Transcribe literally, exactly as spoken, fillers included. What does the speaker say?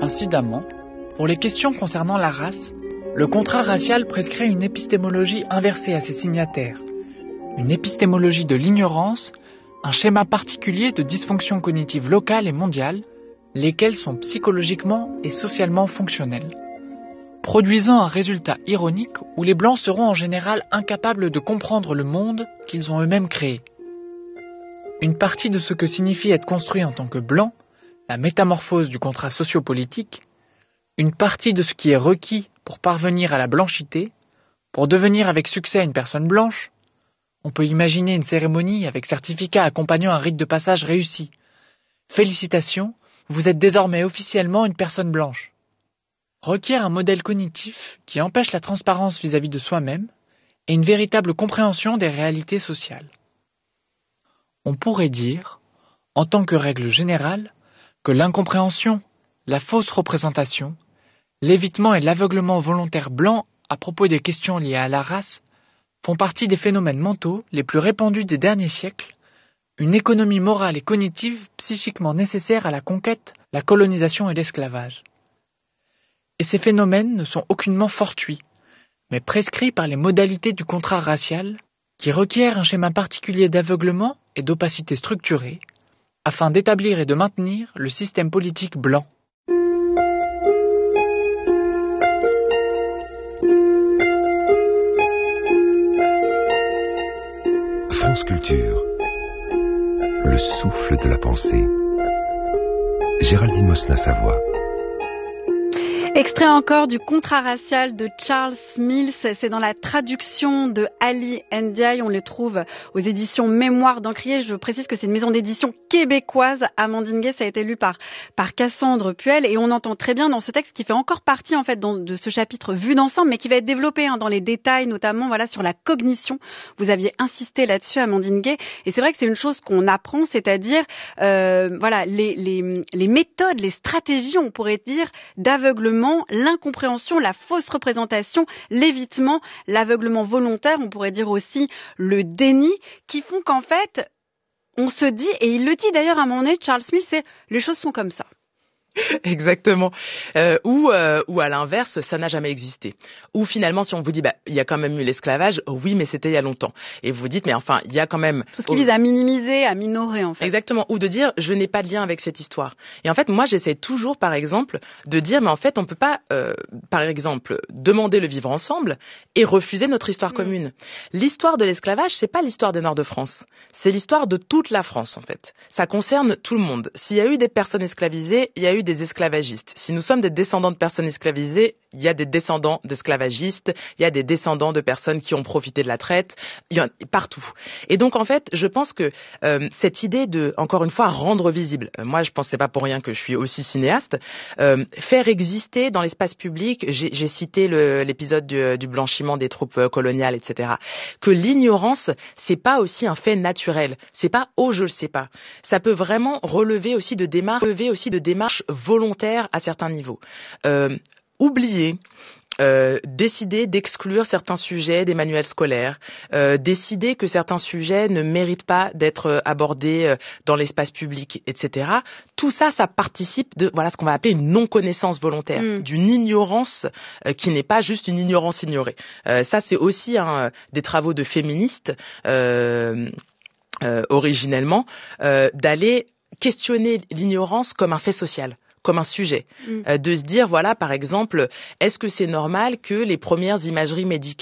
Incidemment, pour les questions concernant la race, le contrat racial prescrit une épistémologie inversée à ses signataires, une épistémologie de l'ignorance, un schéma particulier de dysfonctions cognitives locales et mondiales, lesquelles sont psychologiquement et socialement fonctionnelles, produisant un résultat ironique où les Blancs seront en général incapables de comprendre le monde qu'ils ont eux-mêmes créé. Une partie de ce que signifie être construit en tant que Blanc, la métamorphose du contrat sociopolitique, une partie de ce qui est requis pour parvenir à la blanchité, pour devenir avec succès une personne blanche. On peut imaginer une cérémonie avec certificat accompagnant un rite de passage réussi. Félicitations, vous êtes désormais officiellement une personne blanche. Requiert un modèle cognitif qui empêche la transparence vis-à-vis de soi-même et une véritable compréhension des réalités sociales. On pourrait dire, en tant que règle générale, que l'incompréhension, la fausse représentation, l'évitement et l'aveuglement volontaire blanc à propos des questions liées à la race font partie des phénomènes mentaux les plus répandus des derniers siècles, une économie morale et cognitive psychiquement nécessaire à la conquête, la colonisation et l'esclavage. Et ces phénomènes ne sont aucunement fortuits, mais prescrits par les modalités du contrat racial qui requièrent un schéma particulier d'aveuglement et d'opacité structurée, afin d'établir et de maintenir le système politique blanc. France Culture, le souffle de la pensée. Géraldine Mosna-Savoie. Extrait encore du contrat racial de Charles Mills, c'est dans la traduction de Ali Ndiaye, on le trouve aux éditions Mémoire d'Encrier. Je précise que c'est une maison d'édition québécoise. Amandine Gay, ça a été lu par, par Cassandre Puel, et on entend très bien dans ce texte qui fait encore partie en fait dans, de ce chapitre vu d'ensemble, mais qui va être développé hein, dans les détails, notamment voilà sur la cognition. Vous aviez insisté là-dessus, Amandine Gay, et c'est vrai que c'est une chose qu'on apprend, c'est-à-dire euh, voilà les, les, les méthodes, les stratégies, on pourrait dire, d'aveuglement, l'incompréhension, la fausse représentation, l'évitement, l'aveuglement volontaire, on pourrait dire aussi le déni, qui font qu'en fait, on se dit, et il le dit d'ailleurs à un moment donné, Charles Smith, c'est les choses sont comme ça. Exactement. Euh, ou, euh, ou à l'inverse, ça n'a jamais existé. Ou finalement, si on vous dit, bah, il y a quand même eu l'esclavage, oh oui, mais c'était il y a longtemps. Et vous vous dites, mais enfin, il y a quand même... Tout ce qui vise à minimiser, à minorer, en fait. Exactement. Ou de dire, je n'ai pas de lien avec cette histoire. Et en fait, moi, j'essaie toujours, par exemple, de dire, mais en fait, on peut pas, euh, par exemple, demander le vivre ensemble et refuser notre histoire mmh. commune. L'histoire de l'esclavage, c'est pas l'histoire des Nord de France. C'est l'histoire de toute la France, en fait. Ça concerne tout le monde. S'il y a eu des personnes esclavisées, il y a eu des esclavagistes. Si nous sommes des descendants de personnes esclavisées, il y a des descendants d'esclavagistes, il y a des descendants de personnes qui ont profité de la traite, il y en a partout. Et donc en fait, je pense que euh, cette idée de, encore une fois, rendre visible, euh, moi je pense que c'est pas pour rien que je suis aussi cinéaste, euh, faire exister dans l'espace public, j'ai, j'ai cité le, l'épisode du, du blanchiment des troupes euh, coloniales, et cetera, que l'ignorance, c'est pas aussi un fait naturel, c'est pas « oh je le sais pas », ça peut vraiment relever aussi de démarches, relever aussi de démarches volontaire à certains niveaux. Euh, oublier, euh, décider d'exclure certains sujets des manuels scolaires, euh, décider que certains sujets ne méritent pas d'être abordés euh, dans l'espace public, et cetera. Tout ça, ça participe de voilà ce qu'on va appeler une non-connaissance volontaire, mmh. d'une ignorance euh, qui n'est pas juste une ignorance ignorée. Euh, ça, c'est aussi hein, des travaux de féministes euh, euh, originellement, euh, d'aller questionner l'ignorance comme un fait social, comme un sujet, mmh. euh, de se dire, voilà, par exemple, est-ce que c'est normal que les premières imageries médicales